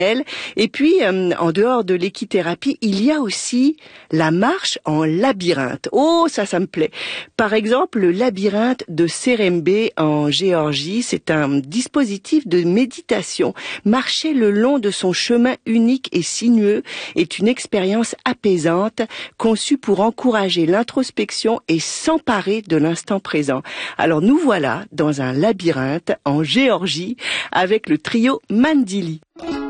Et puis, en dehors de l'équithérapie, il y a aussi la marche en labyrinthe. Oh, ça me plaît. Par exemple, le labyrinthe de Serembe en Géorgie, c'est un dispositif de méditation. Marcher le long de son chemin unique et sinueux est une expérience apaisante, conçue pour encourager l'introspection et s'emparer de l'instant présent. Alors nous voilà dans un labyrinthe en Géorgie avec le trio Mandili.